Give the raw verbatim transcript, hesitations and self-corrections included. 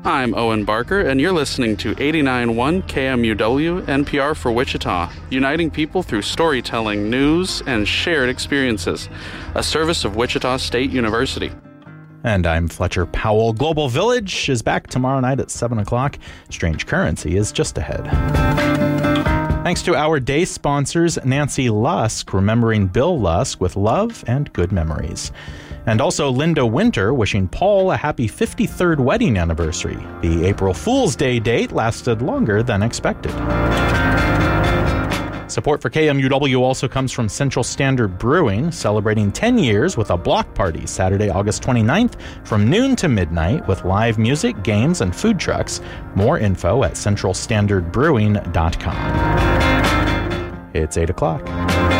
I'm Owen Barker, and you're listening to eighty-nine point one K M U W, N P R for Wichita, uniting people through storytelling, news, and shared experiences. A service of Wichita State University. And I'm Fletcher Powell. Global Village is back tomorrow night at seven o'clock. Strange Currency is just ahead. Thanks to our day sponsors, Nancy Lusk, remembering Bill Lusk with love and good memories. And also Linda Winter wishing Paul a happy fifty-third wedding anniversary. The April Fool's Day date lasted longer than expected. Support for K M U W also comes from Central Standard Brewing, celebrating ten years with a block party Saturday, August twenty-ninth from noon to midnight with live music, games, and food trucks. More info at central standard brewing dot com. It's eight o'clock.